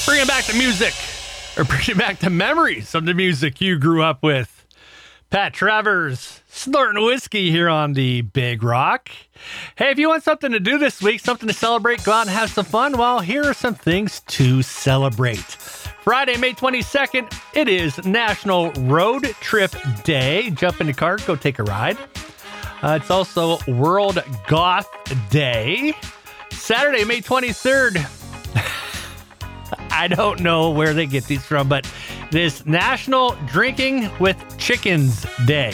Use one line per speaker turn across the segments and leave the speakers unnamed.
Bringing back the music, or bringing back the memories of the music you grew up with. Pat Travers, snorting whiskey here on the Big Rock. Hey, if you want something to do this week, something to celebrate, go out and have some fun, well, here are some things to celebrate. Friday, May 22nd, it is National Road Trip Day. Jump in the car, go take a ride. It's also World Goth Day. Saturday, May 23rd. I don't know where they get these from, but it is National Drinking with Chickens Day.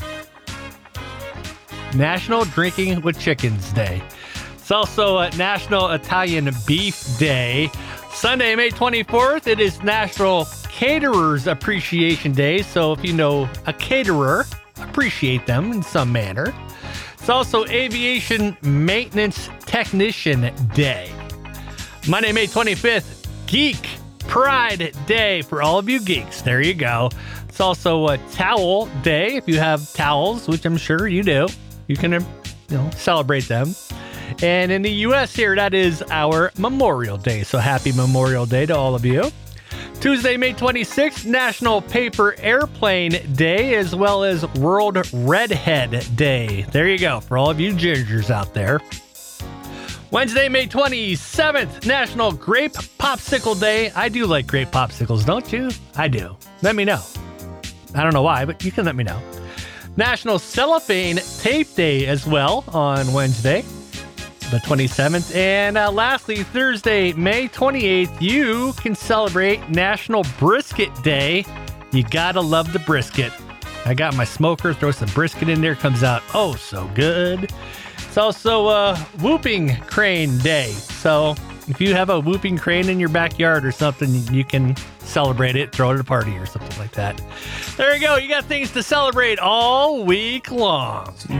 National Drinking with Chickens Day. It's also National Italian Beef Day. Sunday, May 24th, it is National Caterers Appreciation Day. So if you know a caterer, appreciate them in some manner. It's also Aviation Maintenance Technician Day. Monday, May 25th, Geek Pride Day for all of you geeks. There you go. It's also a Towel Day. If you have towels, which I'm sure you do, you can celebrate them. And in the U.S. here, that is our Memorial Day. So happy Memorial Day to all of you. Tuesday, May 26th, National Paper Airplane Day, as well as World Redhead Day. There you go, for all of you gingers out there. Wednesday, May 27th, National Grape Popsicle Day. I do like grape popsicles, don't you? I do. Let me know. I don't know why, but you can let me know. National Cellophane Tape Day as well on Wednesday, the 27th. And lastly, Thursday, May 28th, you can celebrate National Brisket Day. You gotta love the brisket. I got my smoker, throw some brisket in there, comes out oh so good. It's also Whooping Crane Day. So if you have a whooping crane in your backyard or something, you can celebrate it, throw it at a party or something like that. There you go. You got things to celebrate all week long.